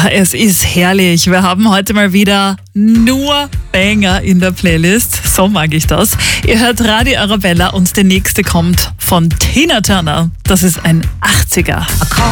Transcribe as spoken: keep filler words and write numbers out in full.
Es ist herrlich. Wir haben heute mal wieder nur Banger in der Playlist. So mag ich das. Ihr hört Radio Arabella und der nächste kommt von Tina Turner. Das ist ein achtziger.